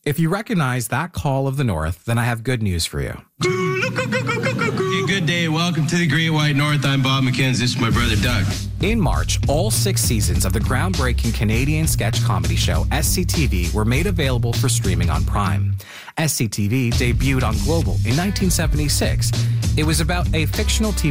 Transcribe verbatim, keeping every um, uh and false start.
If you recognize that call of the North, then I have good news for you. Hey, good day. Welcome to the Great White North. I'm Bob McKenzie. This is my brother, Doug. In March, all six seasons of the groundbreaking Canadian sketch comedy show S C T V were made available for streaming on Prime. S C T V debuted on Global in nineteen seventy-six. It was about a fictional T V